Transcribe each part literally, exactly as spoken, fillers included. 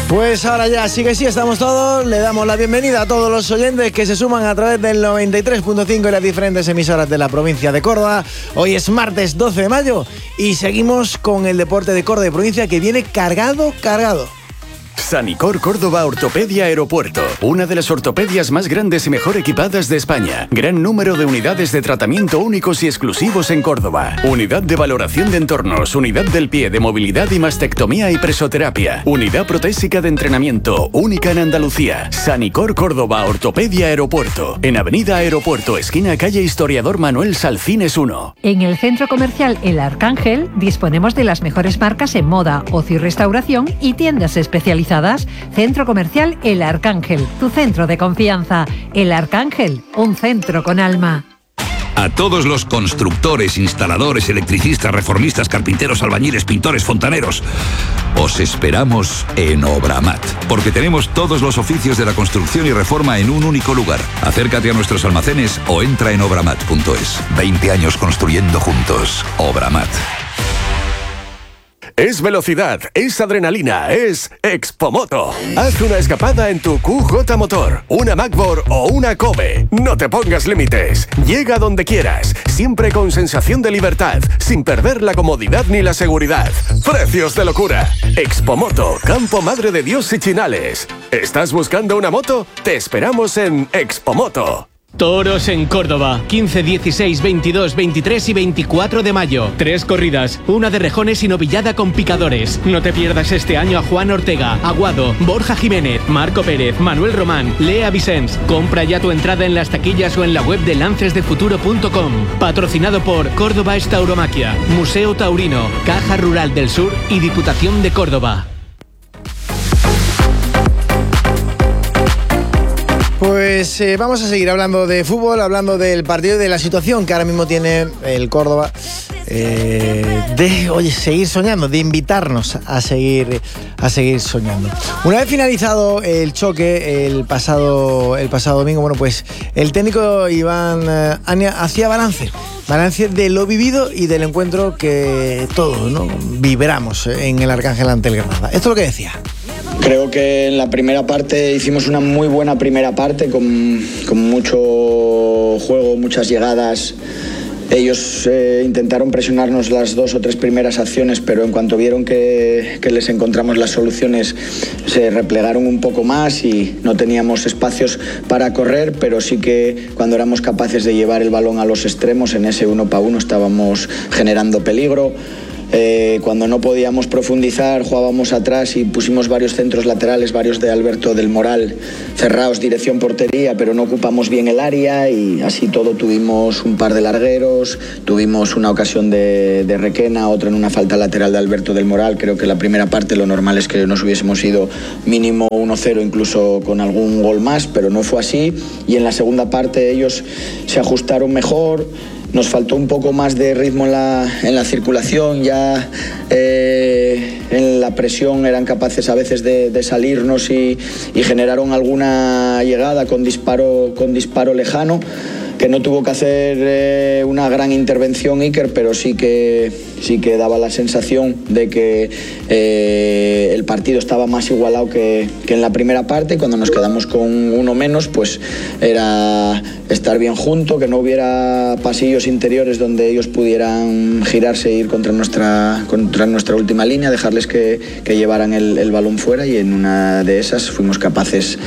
Pues ahora ya sí que sí estamos todos. Le damos la bienvenida a todos los oyentes que se suman a través del noventa y tres punto cinco y las diferentes emisoras de la provincia de Córdoba. Hoy es martes doce de mayo y seguimos con el deporte de Córdoba y provincia, que viene cargado, cargado. Sanicor Córdoba Ortopedia Aeropuerto, una de las ortopedias más grandes y mejor equipadas de España. Gran número de unidades de tratamiento únicos y exclusivos en Córdoba. Unidad de valoración de entornos, unidad del pie de movilidad y mastectomía y presoterapia. Unidad protésica de entrenamiento, única en Andalucía. Sanicor Córdoba Ortopedia Aeropuerto, en Avenida Aeropuerto, esquina calle Historiador Manuel Salcines uno. En el centro comercial El Arcángel disponemos de las mejores marcas en moda, ocio y restauración y tiendas especializadas. Centro Comercial El Arcángel, tu centro de confianza. El Arcángel, un centro con alma. A todos los constructores, instaladores, electricistas, reformistas, carpinteros, albañiles, pintores, fontaneros, os esperamos en Obramat, porque tenemos todos los oficios de la construcción y reforma en un único lugar. Acércate a nuestros almacenes o entra en obramat punto es. veinte años construyendo juntos. Obramat. Es velocidad, es adrenalina, es Expomoto. Haz una escapada en tu Q J Motor, una Macbor o una Kobe. No te pongas límites. Llega donde quieras, siempre con sensación de libertad, sin perder la comodidad ni la seguridad. Precios de locura. Expomoto, Campo Madre de Dios y Chinales. ¿Estás buscando una moto? Te esperamos en Expomoto. Toros en Córdoba, quince, dieciséis, veintidós, veintitrés y veinticuatro de mayo. Tres corridas, una de rejones y novillada con picadores. No te pierdas este año a Juan Ortega, Aguado, Borja Jiménez, Marco Pérez, Manuel Román, Lea Vicens. Compra ya tu entrada en las taquillas o en la web de lances de futuro punto com. Patrocinado por Córdoba es Tauromaquia, Museo Taurino, Caja Rural del Sur y Diputación de Córdoba. Pues eh, vamos a seguir hablando de fútbol, hablando del partido y de la situación que ahora mismo tiene el Córdoba, eh, de, oye, seguir soñando, de invitarnos a seguir, a seguir soñando. Una vez finalizado el choque el pasado, el pasado domingo, bueno, pues el técnico Iván eh, Ania hacía balance, balance de lo vivido y del encuentro que todos, ¿no?, vibramos en el Arcángel ante el Granada. Esto es lo que decía. Creo que en la primera parte hicimos una muy buena primera parte con, con mucho juego, muchas llegadas. Ellos eh, intentaron presionarnos las dos o tres primeras acciones, pero en cuanto vieron que, que les encontramos las soluciones, se replegaron un poco más y no teníamos espacios para correr, pero sí que cuando éramos capaces de llevar el balón a los extremos, en ese uno para uno estábamos generando peligro. Eh, cuando no podíamos profundizar, jugábamos atrás y pusimos varios centros laterales, varios de Alberto del Moral, cerrados dirección portería, pero no ocupamos bien el área y así todo tuvimos un par de largueros, tuvimos una ocasión de, de Requena, otra en una falta lateral de Alberto del Moral. Creo que la primera parte lo normal es que nos hubiésemos ido mínimo uno cero, incluso con algún gol más, pero no fue así, y en la segunda parte ellos se ajustaron mejor. Nos faltó un poco más de ritmo en la, en la circulación, ya eh, en la presión eran capaces a veces de, de salirnos y, y generaron alguna llegada con disparo, con disparo lejano, que no tuvo que hacer eh, una gran intervención Iker, pero sí que, sí que daba la sensación de que eh, el partido estaba más igualado que, que en la primera parte. Cuando nos quedamos con uno menos, pues era estar bien junto, que no hubiera pasillos interiores donde ellos pudieran girarse e ir contra nuestra, contra nuestra última línea, dejarles que, que llevaran el, el balón fuera, y en una de esas fuimos capaces,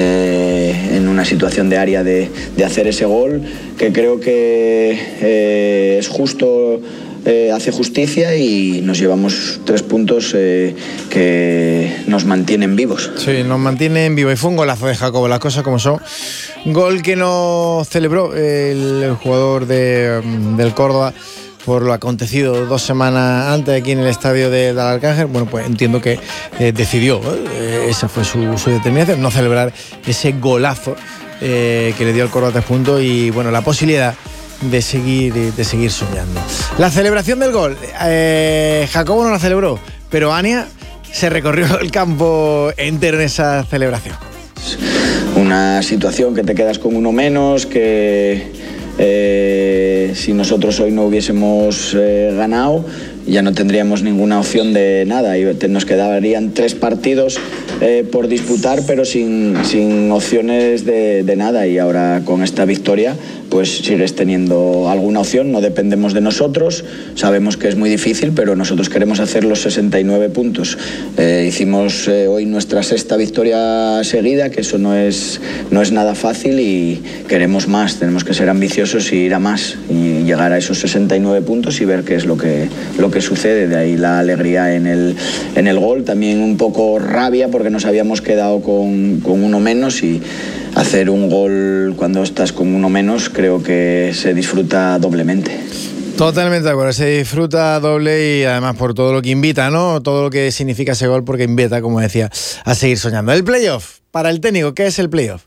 eh, en una situación de área, de, de hacer ese gol, que creo que eh, es justo, eh, hace justicia, y nos llevamos tres puntos eh, que nos mantienen vivos. Sí, nos mantienen vivos, y fue un golazo de Jacobo, las cosas como son. Gol que no celebró el jugador de, del Córdoba por lo acontecido dos semanas antes aquí en el estadio de, del Arcángel. Bueno, pues entiendo que eh, decidió, eh, esa fue su, su determinación, no celebrar ese golazo eh, que le dio al Córdoba tres puntos, y bueno, la posibilidad de seguir, de seguir soñando. La celebración del gol, eh, Jacobo no la celebró, pero Ania se recorrió el campo entero en esa celebración. Una situación que te quedas con uno menos, que eh, si nosotros hoy no hubiésemos eh, ganado, ya no tendríamos ninguna opción de nada y nos quedarían tres partidos eh, por disputar, pero sin, sin opciones de, de nada, y ahora con esta victoria pues sigues teniendo alguna opción. No dependemos de nosotros, sabemos que es muy difícil, pero nosotros queremos hacer los sesenta y nueve puntos. Eh, hicimos eh, hoy nuestra sexta victoria seguida, que eso no es, no es nada fácil, y queremos más, tenemos que ser ambiciosos y ir a más y llegar a esos sesenta y nueve puntos y ver qué es lo que, lo que sucede. De ahí la alegría en el, en el gol, también un poco rabia porque nos habíamos quedado con, con uno menos, y hacer un gol cuando estás con uno menos creo que se disfruta doblemente. Totalmente de acuerdo, se disfruta doble, y además por todo lo que invita, ¿no? Todo lo que significa ese gol, porque invita, como decía, a seguir soñando. El playoff, para el técnico, ¿qué es el playoff?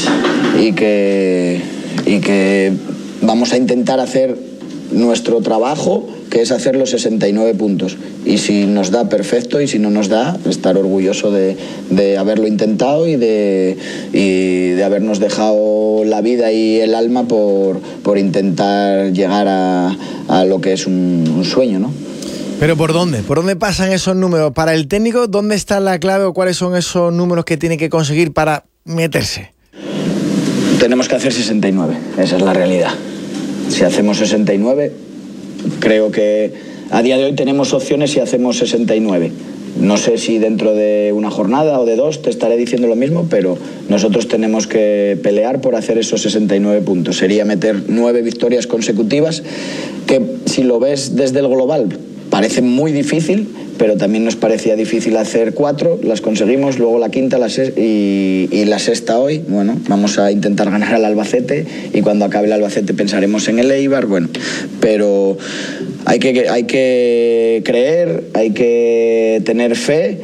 Y que, y que vamos a intentar hacer nuestro trabajo, que es hacer los sesenta y nueve puntos, y si nos da, perfecto, y si no nos da, estar orgulloso de, de haberlo intentado y de, y de habernos dejado la vida y el alma por, por intentar llegar a, a lo que es un, un sueño, ¿no? ¿Pero por dónde? ¿Por dónde pasan esos números? Para el técnico, ¿dónde está la clave o cuáles son esos números que tiene que conseguir para meterse? Tenemos que hacer sesenta y nueve, esa es la realidad. Si hacemos sesenta y nueve, creo que a día de hoy tenemos opciones si hacemos sesenta y nueve. No sé si dentro de una jornada o de dos te estaré diciendo lo mismo, pero nosotros tenemos que pelear por hacer esos sesenta y nueve puntos. Sería meter nueve victorias consecutivas, que si lo ves desde el global parece muy difícil, pero también nos parecía difícil hacer cuatro, las conseguimos, luego la quinta la se- y, y la sexta hoy. Bueno, vamos a intentar ganar al Albacete, y cuando acabe el Albacete pensaremos en el Eibar, bueno, pero hay que, hay que creer, hay que tener fe,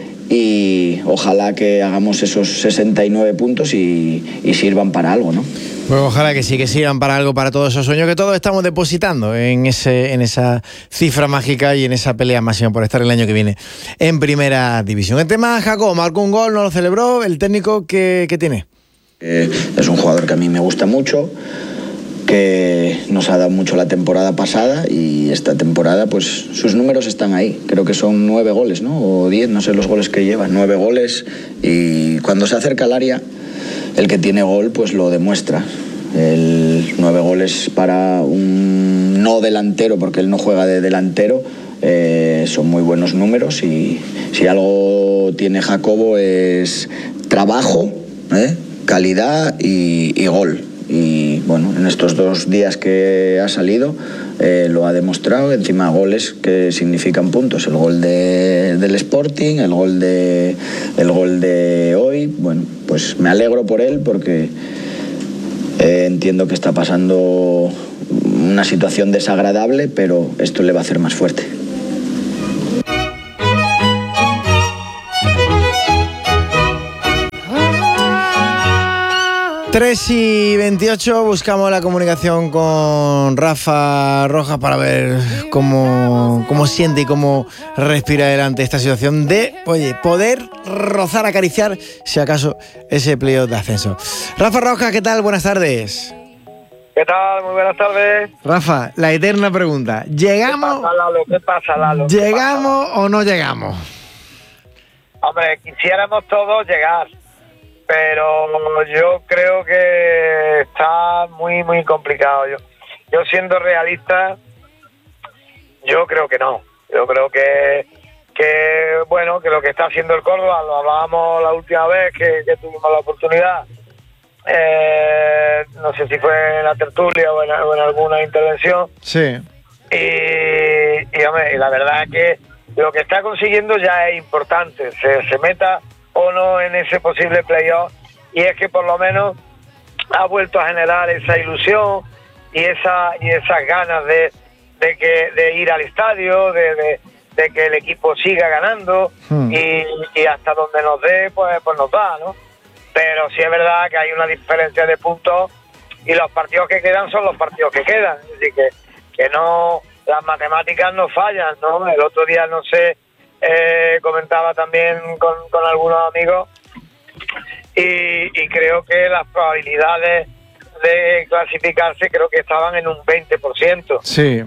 y ojalá que hagamos esos sesenta y nueve puntos y, y sirvan para algo, ¿no? Pues ojalá que sí, que sirvan para algo, para todos esos sueños que todos estamos depositando en ese, en esa cifra mágica y en esa pelea máxima por estar el año que viene en Primera División. El tema, Jacob, marcó un gol, no lo celebró. ¿El técnico qué, qué tiene? Eh, es un jugador que a mí me gusta mucho, que nos ha dado mucho la temporada pasada, y esta temporada pues sus números están ahí. Creo que son nueve goles, ¿no? O diez, no sé los goles que lleva, nueve goles, y cuando se acerca al área, el que tiene gol pues lo demuestra. El nueve goles para un no delantero, porque él no juega de delantero, eh, son muy buenos números, y si algo tiene Jacobo es trabajo, ¿eh? calidad y, y gol. Y bueno, en estos dos días que ha salido eh, lo ha demostrado. Encima goles que significan puntos, el gol de, del Sporting, el gol de el gol de hoy. Bueno, pues me alegro por él, porque eh, entiendo que está pasando una situación desagradable, pero esto le va a hacer más fuerte. tres y veintiocho, buscamos la comunicación con Rafa Rojas para ver cómo, cómo siente y cómo respira delante esta situación de, oye, poder rozar, acariciar, si acaso, ese playoff de ascenso. Rafa Rojas, ¿qué tal? Buenas tardes. ¿Qué tal? Muy buenas tardes. Rafa, la eterna pregunta, ¿llegamos, ¿Qué pasa, Lalo? ¿Qué pasa, Lalo? ¿Qué ¿llegamos pasa? o no llegamos? Hombre, quisiéramos todos llegar, pero yo creo que está muy, muy complicado. Yo, yo siendo realista, yo creo que no. Yo creo que, que, bueno, que lo que está haciendo el Córdoba, lo hablábamos la última vez que, que tuvimos la oportunidad, eh, no sé si fue en la tertulia o en, o en alguna intervención. Sí. Y, y, hombre, la verdad es que lo que está consiguiendo ya es importante, se, se meta o no en ese posible playoff, y es que por lo menos ha vuelto a generar esa ilusión y esa y esas ganas de, de que de ir al estadio, de, de, de que el equipo siga ganando, hmm. y, y hasta donde nos dé pues, pues nos da, ¿no? Pero sí es verdad que hay una diferencia de puntos, y los partidos que quedan son los partidos que quedan, es decir, que, que no, las matemáticas no fallan, ¿no? El otro día, no sé, eh, comentaba también con, con algunos amigos, y, y creo que las probabilidades de clasificarse creo que estaban en un veinte por ciento. Sí.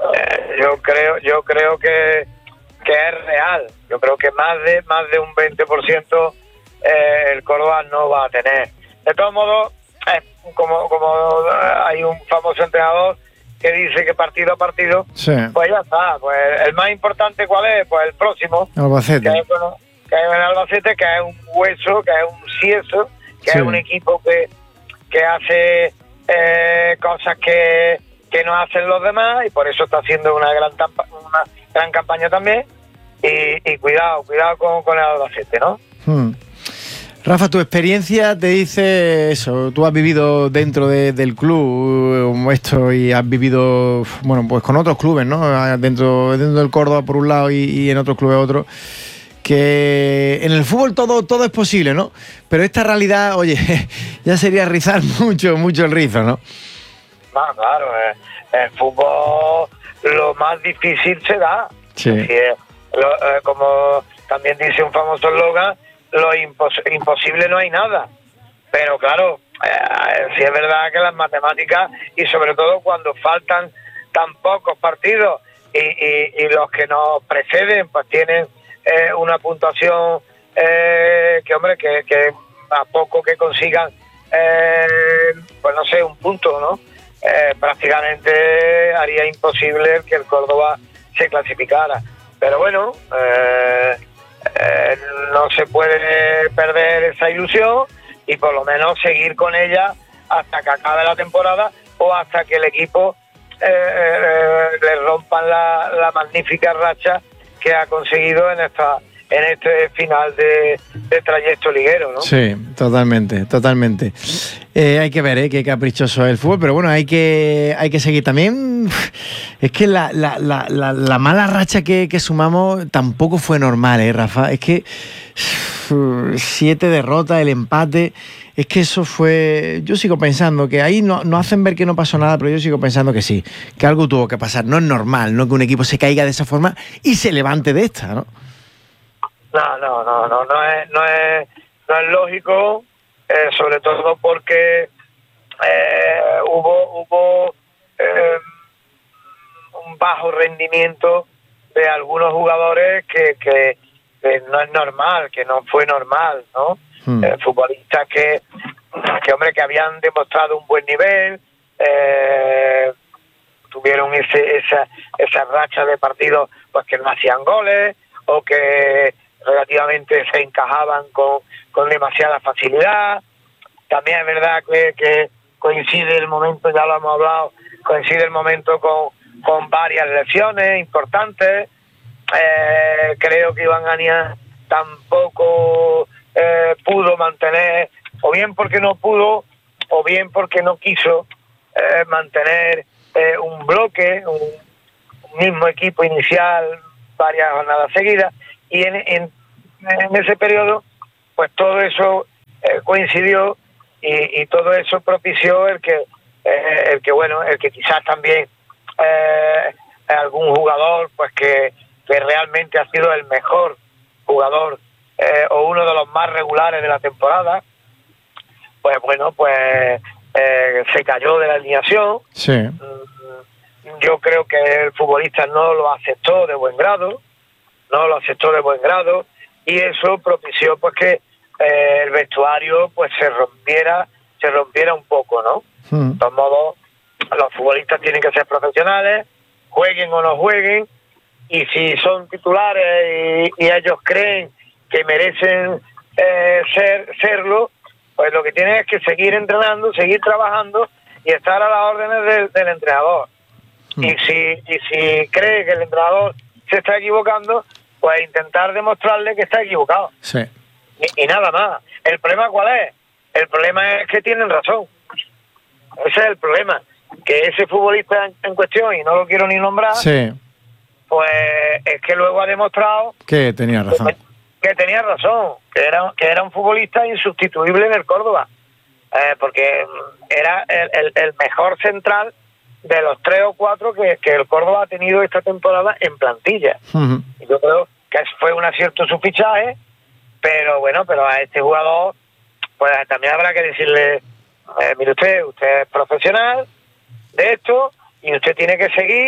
eh, yo creo yo creo que, que es real. Yo creo que más de más de un veinte por ciento eh, el Córdoba no va a tener. De todos modos, eh, como, como hay un famoso entrenador que dice que partido a partido, sí. Pues ya está. Pues el más importante, ¿cuál es? Pues el próximo. Albacete. Que es, bueno, que es en Albacete, que es un hueso, que es un cieso, que sí. es un equipo que, que hace eh, cosas que, que no hacen los demás, y por eso está haciendo una gran una gran campaña también. Y, y cuidado, cuidado con, con el Albacete, ¿no? Hmm. Rafa, tu experiencia te dice eso. Tú has vivido dentro de, del club esto y has vivido, bueno, pues con otros clubes, ¿no? Dentro, dentro del Córdoba por un lado y, y en otros clubes otro. Que en el fútbol todo, todo es posible, ¿no? Pero esta realidad, oye, ya sería rizar mucho, mucho el rizo, ¿no? No, claro, eh, el fútbol lo más difícil se da. Sí. Así es. Lo, eh, como también dice un famoso eslogan, lo impos imposible no hay nada. Pero claro, eh, sí es verdad que las matemáticas, y sobre todo cuando faltan tan pocos partidos y, y, y los que nos preceden pues tienen eh, una puntuación eh, que hombre que, que a poco que consigan eh, pues no sé, un punto, ¿no? Eh, prácticamente haría imposible que el Córdoba se clasificara. Pero bueno, eh, eh, no se puede perder esa ilusión y por lo menos seguir con ella hasta que acabe la temporada o hasta que el equipo eh, eh, le rompan la, la magnífica racha que ha conseguido en esta en este final de, de trayecto liguero, ¿no? Sí, totalmente, totalmente. Eh, hay que ver, ¿eh? Qué caprichoso es el fútbol, pero bueno, hay que hay que seguir también. Es que la, la, la, la, la mala racha que, que sumamos tampoco fue normal, ¿eh, Rafa? Es que siete derrotas, el empate, es que eso fue... Yo sigo pensando que ahí no, no hacen ver que no pasó nada, pero yo sigo pensando que sí, que algo tuvo que pasar. No es normal, ¿no? Que un equipo se caiga de esa forma y se levante de esta, ¿no? No, no, no, no, no es, no es, no es lógico, eh, sobre todo porque eh, hubo, hubo eh, un bajo rendimiento de algunos jugadores que, que, que no es normal, que no fue normal, ¿no? Hmm. Eh, futbolistas que, que, hombre, que habían demostrado un buen nivel, eh, tuvieron ese, esa, esa racha de partidos pues que no hacían goles o que relativamente se encajaban con, con demasiada facilidad. También es verdad que, que coincide el momento, ya lo hemos hablado, coincide el momento con, con varias lesiones importantes. Eh, creo que Iván Ania tampoco eh, pudo mantener, o bien porque no pudo, o bien porque no quiso eh, mantener eh, un bloque, un, un mismo equipo inicial varias jornadas seguidas. Y en, en, en ese periodo, pues todo eso eh, coincidió y, y todo eso propició el que, eh, el que bueno, el que quizás también eh, algún jugador, pues que, que realmente ha sido el mejor jugador eh, o uno de los más regulares de la temporada, pues bueno, pues eh, se cayó de la alineación. Sí. Yo creo que el futbolista no lo aceptó de buen grado. no lo aceptó de buen grado y eso propició pues que eh, el vestuario pues se rompiera se rompiera un poco, ¿no? Mm. De todos modos, los futbolistas tienen que ser profesionales, jueguen o no jueguen, y si son titulares y, y ellos creen que merecen eh, ser serlo, pues lo que tienen es que seguir entrenando, seguir trabajando y estar a las órdenes del, del entrenador. Mm. Y si y si cree que el entrenador se está equivocando, pues intentar demostrarle que está equivocado. Sí. Y, y nada más. ¿El problema cuál es? El problema es que tienen razón. Ese es el problema. Que ese futbolista en, en cuestión, y no lo quiero ni nombrar, sí, pues es que luego ha demostrado que tenía razón. Que, que tenía razón, que era, que era un futbolista insustituible en el Córdoba. Eh, porque era el, el, el mejor central de los tres o cuatro que, que el Córdoba ha tenido esta temporada en plantilla. Uh-huh. Y yo creo que fue un acierto su fichaje, pero bueno, pero a este jugador pues también habrá que decirle, eh, mire usted, usted es profesional de esto y usted tiene que seguir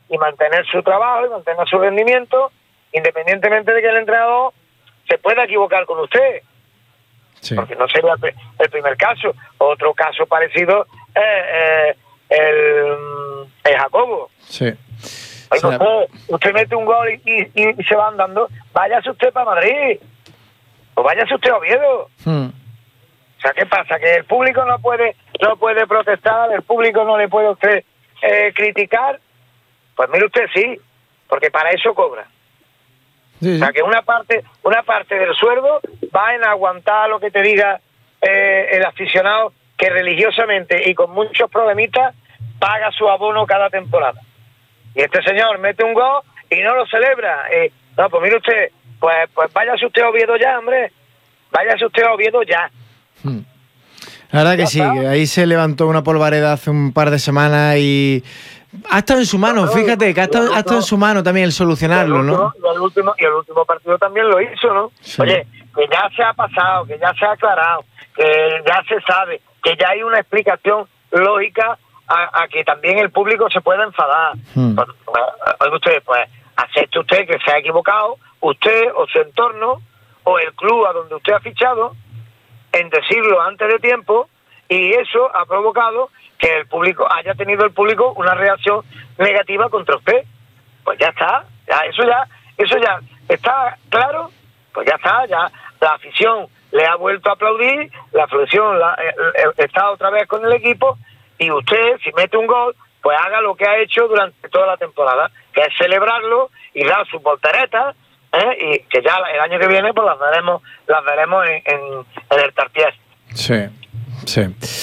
y mantener su trabajo y mantener su rendimiento, independientemente de que el entrenador se pueda equivocar con usted. Sí. Porque no sería el primer caso. Otro caso parecido es eh, el, el Jacobo. Sí. Oiga, usted, usted mete un gol y, y, y se va andando, váyase usted para Madrid, o váyase usted a Oviedo. Hmm. O sea, ¿qué pasa? Que el público no puede no puede protestar, el público no le puede usted eh, criticar. Pues mire usted, sí, porque para eso cobra. Sí. O sea, que una parte una parte del sueldo va en aguantar lo que te diga eh, el aficionado, que religiosamente y con muchos problemitas paga su abono cada temporada. Y este señor mete un gol y no lo celebra. Eh, no, pues mire usted, pues pues váyase usted a Oviedo ya, hombre. Váyase usted a Oviedo ya. Hmm. La verdad que sí, que ahí se levantó una polvareda hace un par de semanas y ha estado en su mano, fíjate, que ha estado, ha estado en su mano también el solucionarlo, ¿no? Y el último, y el último partido también lo hizo, ¿no? Sí. Oye, que ya se ha pasado, que ya se ha aclarado, que ya se sabe, que ya hay una explicación lógica a, a que también el público se pueda enfadar. Hmm. Pues, oiga usted, pues acepte usted que se ha equivocado, usted o su entorno o el club a donde usted ha fichado, en decirlo antes de tiempo, y eso ha provocado que el público haya tenido el público una reacción negativa contra usted. Pues ya está, ya eso ya eso ya está claro, pues ya está, ya la afición le ha vuelto a aplaudir, la afición la, eh, está otra vez con el equipo, y usted, si mete un gol, pues haga lo que ha hecho durante toda la temporada, que es celebrarlo y dar sus volteretas, ¿eh? Y que ya el año que viene pues las veremos las veremos en, en, en el Tartier. Sí, sí.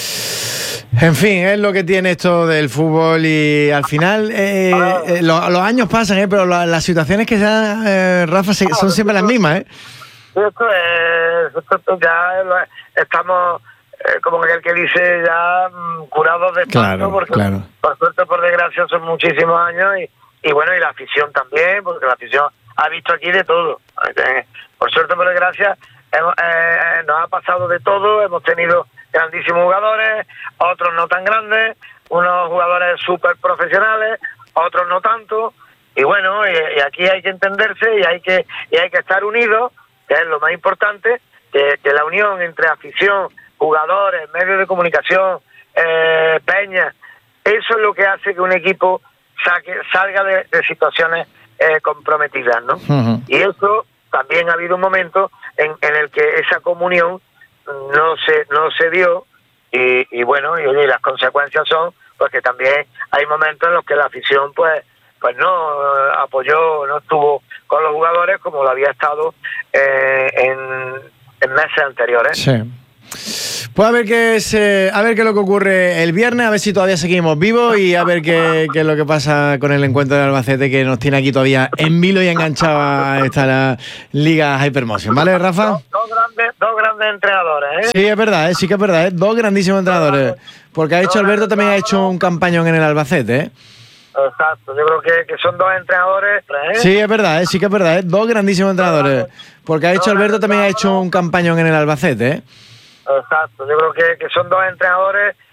En fin, es lo que tiene esto del fútbol y al final eh, eh, lo, los años pasan, eh, pero la, las situaciones que se dan, eh, Rafa, se, son siempre las mismas, ¿eh? Esto es, esto ya estamos eh, como aquel que dice ya mmm, curados de claro, tanto, porque claro. por suerte, por desgracia, son muchísimos años y, y bueno, y la afición también, porque la afición ha visto aquí de todo. Por suerte, por desgracia, hemos, eh, nos ha pasado de todo. Hemos tenido grandísimos jugadores, otros no tan grandes, unos jugadores súper profesionales, otros no tanto. Y bueno, y, y aquí hay que entenderse y hay que y hay que estar unidos, que es lo más importante, que, que la unión entre afición, jugadores, medios de comunicación, eh, peñas, eso es lo que hace que un equipo saque, salga de, de situaciones Eh, comprometidas, ¿no? Uh-huh. Y eso también ha habido un momento en, en el que esa comunión no se no se dio y, y bueno, y, y las consecuencias son pues que también hay momentos en los que la afición pues pues no eh, apoyó, no estuvo con los jugadores como lo había estado eh, en, en meses anteriores. Sí. Pues a ver qué se, a ver qué es lo que ocurre el viernes, a ver si todavía seguimos vivos y a ver qué, qué es lo que pasa con el encuentro de Albacete, que nos tiene aquí todavía en vilo y enganchado a esta la Liga Hypermotion, ¿vale, Rafa? Dos, dos grandes, dos grandes entrenadores, ¿eh? Sí, es verdad, ¿eh? Sí que es verdad, ¿eh? Dos grandísimos entrenadores, porque ha hecho Alberto también ha hecho un campañón en el Albacete, ¿eh? Exacto, yo creo que, que son dos entrenadores, ¿eh? Sí, es verdad, ¿eh? Sí que es verdad, ¿eh? Dos grandísimos entrenadores, porque ha hecho Alberto también ha hecho un campañón en el Albacete, ¿eh? Exacto, yo creo que, que son dos entrenadores